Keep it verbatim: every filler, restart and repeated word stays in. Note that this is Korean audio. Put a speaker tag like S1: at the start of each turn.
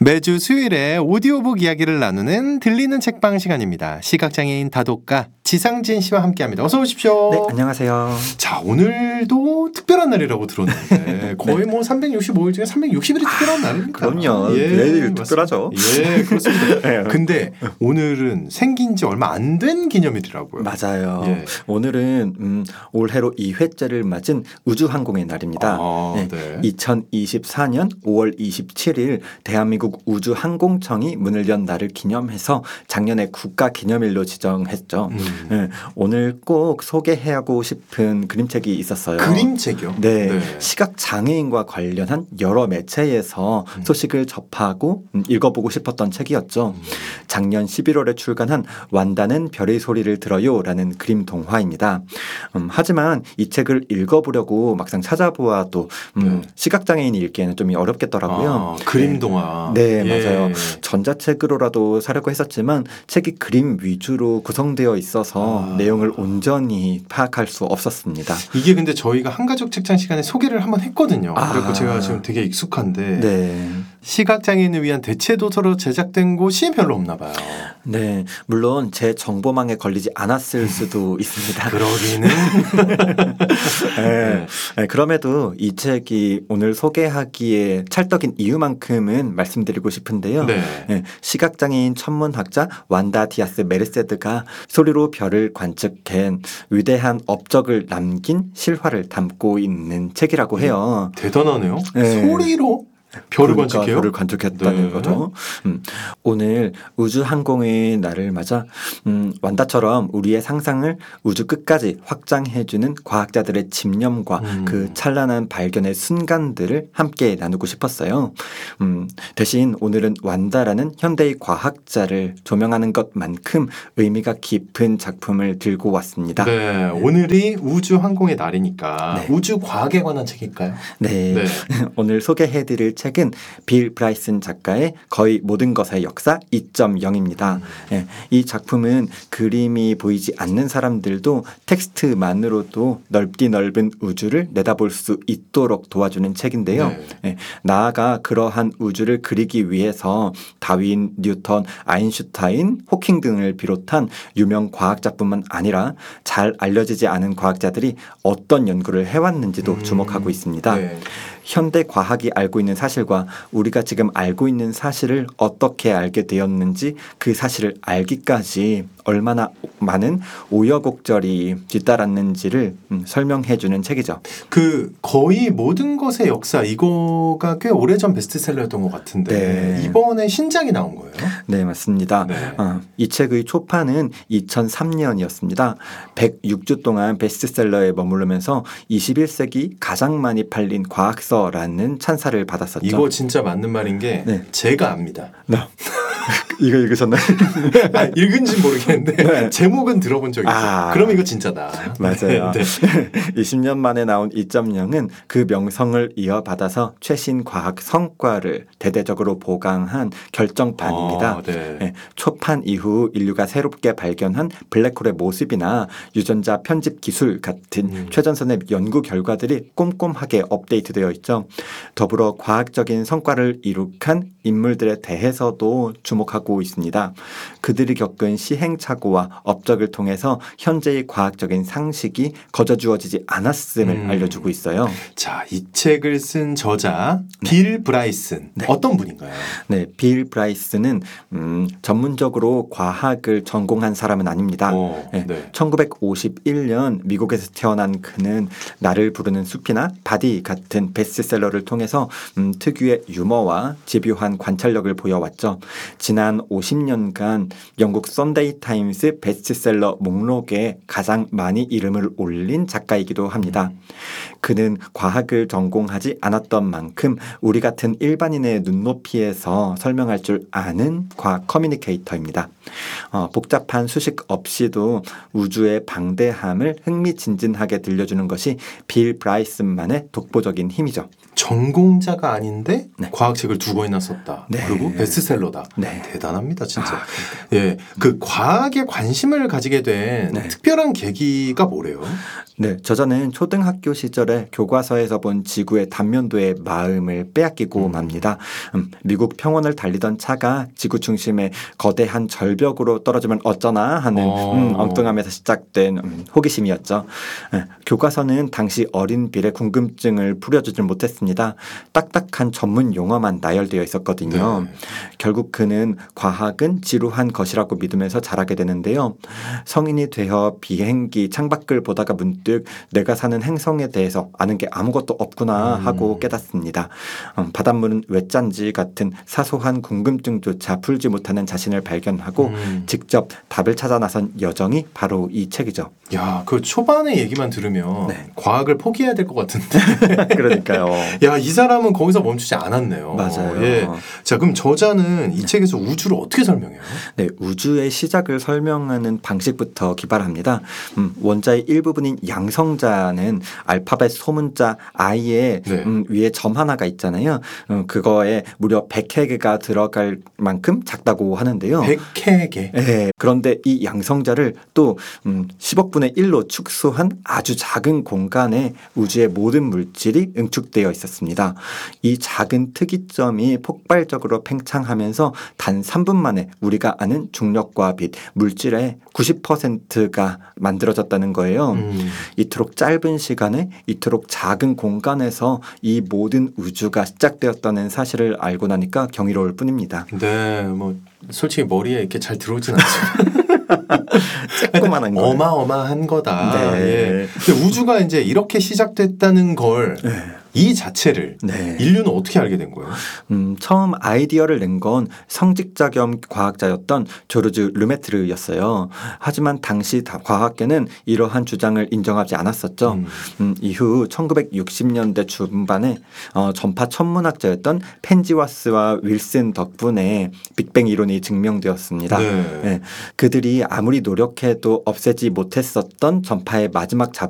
S1: 매주 수요일에 오디오북 이야기를 나누는 들리는 책방 시간입니다. 시각장애인 다독가 지상진 씨와 함께합니다. 어서 오십시오.
S2: 네, 안녕하세요.
S1: 자, 오늘도 특별한 날이라고 들었는데 거의 네. 뭐 삼백육십오 일 중에 삼백육십 일이 특별한 날입니다.
S2: 그럼요. 예, 매일 특별하죠.
S1: 예, 그렇습니다. 네. 근데 오늘은 생긴 지 얼마 안 된 기념일이라고요.
S2: 맞아요.
S1: 예.
S2: 오늘은 음, 올해로 이 회째를 맞은 우주항공의 날입니다.
S1: 아,
S2: 네.
S1: 네.
S2: 이천이십사 년 오월 이십칠일 대한민국 우주항공청이 문을 연 날을 기념해서 작년에 국가기념일로 지정했죠. 음. 네. 오늘 꼭 소개하고 싶은 그림책이 있었어요.
S1: 그림책이요?
S2: 네.
S1: 네.
S2: 시각장애인과 관련한 여러 매체에서
S1: 음.
S2: 소식을 접하고 음, 읽어보고 싶었던 책이었죠.
S1: 음.
S2: 작년 십일월에 출간한 완다는 별의 소리를 들어요라는 그림 동화입니다. 음, 하지만 이 책을 읽어보려고 막상 찾아보아도 음,
S1: 네.
S2: 시각장애인이 읽기에는 좀 어렵겠더라고요.
S1: 아, 그림 동화.
S2: 네,
S1: 예.
S2: 맞아요. 전자책으로라도 사려고 했었지만 책이 그림 위주로 구성되어 있어서
S1: 아.
S2: 내용을 온전히 파악할 수 없었습니다.
S1: 이게 근데 저희가 한가족 책장 시간에 소개를 한번 했거든요.
S2: 아.
S1: 그래서 제가 지금 되게 익숙한데
S2: 네.
S1: 시각장애인을 위한 대체 도서로 제작된 곳이 별로 없나 봐요.
S2: 네, 물론 제 정보망에 걸리지 않았을 수도 있습니다.
S1: 그러기는.
S2: 네. 네, 그럼에도 이 책이 오늘 소개하기에 찰떡인 이유만큼은 말씀드리고 싶은데요.
S1: 네.
S2: 네, 시각장애인 천문학자 완다 디아스 메르세드가 소리로 별을 관측한 위대한 업적을 남긴 실화를 담고 있는 책이라고 해요.
S1: 대단하네요.
S2: 네.
S1: 소리로? 별을
S2: 그러니까
S1: 관측해요?
S2: 별을 관측했다는
S1: 네.
S2: 거죠. 음, 오늘 우주항공의 날을 맞아 음, 완다처럼 우리의 상상을 우주 끝까지 확장해주는 과학자들의 집념과
S1: 음.
S2: 그 찬란한 발견의 순간들을 함께 나누고 싶었어요. 음, 대신 오늘은 완다라는 현대의 과학자를 조명하는 것만큼 의미가 깊은 작품을 들고 왔습니다.
S1: 네, 오늘이 우주항공의 날이니까
S2: 네.
S1: 우주과학에 관한 책일까요?
S2: 네.
S1: 네.
S2: 오늘 소개해드릴 책은 빌 브라이슨 작가의 거의 모든 것의 역사 이 점 영입니다.
S1: 음.
S2: 예, 이 작품은 그림이 보이지 않는 사람들도 텍스트만으로도 넓디 넓은 우주를 내다볼 수 있도록 도와주는 책인데요.
S1: 네.
S2: 예, 나아가 그러한 우주를 그리기 위해서 다윈, 뉴턴, 아인슈타인, 호킹 등을 비롯한 유명 과학자뿐만 아니라 잘 알려지지 않은 과학자들이 어떤 연구를 해왔는지도
S1: 음.
S2: 주목하고 있습니다.
S1: 네.
S2: 현대 과학이 알고 있는 사실과 우리가 지금 알고 있는 사실을 어떻게 알게 되었는지 그 사실을 알기까지 얼마나 많은 우여곡절이 뒤따랐는지를 음, 설명해주는 책이죠.
S1: 그 거의 모든 것의 역사 이거가 꽤 오래전 베스트셀러였던 것 같은데
S2: 네.
S1: 이번에 신작이 나온 거예요?
S2: 네, 맞습니다.
S1: 네.
S2: 어, 이 책의 초판은 이천삼 년이었습니다. 백육 주 동안 베스트셀러에 머무르면서 이십일 세기 가장 많이 팔린 과학서라는 찬사를 받았었죠.
S1: 이거 진짜 맞는 말인 게
S2: 네.
S1: 제가 압니다.
S2: 네. 이거 읽으셨나요?
S1: 아, 읽은지 모르겠는데
S2: 네.
S1: 제목은 들어본 적이 있어요.
S2: 아.
S1: 그럼 이거 진짜다.
S2: 맞아요.
S1: 네.
S2: 이십 년 만에 나온 이 점 영은 그 명성을 이어받아서 최신 과학 성과를 대대적으로 보강한 결정판입니다.
S1: 아, 네.
S2: 네, 초판 이후 인류가 새롭게 발견한 블랙홀의 모습이나 유전자 편집 기술 같은
S1: 음.
S2: 최전선의 연구 결과들이 꼼꼼하게 업데이트되어 있죠. 더불어 과학적인 성과를 이룩한 인물들에 대해서도 주목하고 있습니다. 그들이 겪은 시행착오와 업적을 통해서 현재의 과학적인 상식이 거저주어지지 않았음을
S1: 음.
S2: 알려주고 있어요.
S1: 자, 이 책을 쓴 저자 빌 브라이슨
S2: 네.
S1: 어떤 분인가요?
S2: 네, 빌 브라이스는 음, 전문적으로 과학을 전공한 사람은 아닙니다.
S1: 오,
S2: 네,
S1: 네.
S2: 천구백오십일 년 미국에서 태어난 그는 나를 부르는 숲이나 바디 같은 베스트셀러를 통해서 음, 특유의 유머와 집요한 관찰력을 보여왔죠. 지난 오십 년간 영국 선데이 타임스 베스트셀러 목록에 가장 많이 이름을 올린 작가이기도 합니다. 그는 과학을 전공하지 않았던 만큼 우리 같은 일반인의 눈높이에서 설명할 줄 아는 과학 커뮤니케이터입니다. 어, 복잡한 수식 없이도 우주의 방대함을 흥미진진하게 들려주는 것이 빌 브라이슨만의 독보적인 힘이죠.
S1: 전공자가 아닌데
S2: 네.
S1: 과학책을 두 권이나 썼다.
S2: 네.
S1: 그리고 베스트셀러다.
S2: 네.
S1: 대단합니다, 진짜.
S2: 아,
S1: 예, 그 과학에 관심을 가지게 된
S2: 네.
S1: 특별한 계기가 뭐래요?
S2: 네, 저자는 초등학교 시절에 교과서에서 본 지구의 단면도의 마음을 빼앗기고
S1: 음.
S2: 맙니다. 음, 미국 평원을 달리던 차가 지구 중심의 거대한 절벽으로 떨어지면 어쩌나 하는
S1: 어.
S2: 음, 엉뚱함에서 시작된 음, 호기심이었죠. 예, 교과서는 당시 어린 빌의 궁금증을 풀어주질 못했습니다. 딱딱한 전문 용어만 나열되어 있었거든요.
S1: 네.
S2: 결국 그는 과학은 지루한 것이라고 믿으면서 자라게 되는데요. 성인이 되어 비행기 창밖을 보다가 문득 내가 사는 행성에 대해서 아는 게 아무것도 없구나 하고
S1: 음.
S2: 깨닫습니다. 음, 바닷물은 왜 짠지 같은 사소한 궁금증조차 풀지 못하는 자신을 발견하고
S1: 음.
S2: 직접 답을 찾아 나선 여정이 바로 이 책이죠.
S1: 야, 그 초반의 얘기만 들으면
S2: 네.
S1: 과학을 포기해야 될 것 같은데.
S2: 그러니까요.
S1: 야, 이 사람은 거기서 멈추지 않았네요.
S2: 맞아요.
S1: 예. 자, 그럼 저자는 이 책에서 우주를 어떻게 설명해요?
S2: 네, 우주의 시작을 설명하는 방식부터 기발합니다. 음, 원자의 일부분인 양성자는 알파벳 소문자 I의
S1: 네.
S2: 음, 위에 점 하나가 있잖아요. 음, 그거에 무려 백 회계가 들어갈 만큼 작다고 하는데요.
S1: 백회 개.
S2: 네, 그런데 이 양성자를 또 음, 십억 분의 일로 축소한 아주 작은 공간에 우주의 모든 물질이 응축되어 있었습니다. 이 작은 특이점이 폭발적으로 팽창하면서 단 삼 분 만에 우리가 아는 중력과 빛, 물질의 구십 퍼센트가 만들어졌다는 거예요.
S1: 음.
S2: 이토록 짧은 시간에 이토록 작은 공간에서 이 모든 우주가 시작되었다는 사실을 알고 나니까 경이로울 뿐입니다.
S1: 네, 뭐 솔직히 머리에 이렇게 잘 들어오진 않지만
S2: 조그만한 거.
S1: 어마어마한 거다.
S2: 네.
S1: 예. 근데 우주가 이제 이렇게 시작됐다는 걸 이 자체를
S2: 네.
S1: 인류는 어떻게 알게 된 거예요?
S2: 음, 처음 아이디어를 낸 건 성직자 겸 과학자였던 조르주 르메트르였어요. 하지만 당시 다- 과학계는 이러한 주장을 인정하지 않았었죠.
S1: 음.
S2: 음, 이후 천구백육십 년대 중반에 어, 전파 천문학자였던 펜지와스와 윌슨 덕분에 빅뱅 이론이 증명되었습니다.
S1: 네.
S2: 예, 그들이 아무리 노력해도 없애지 못했었던 전파의 마지막 자본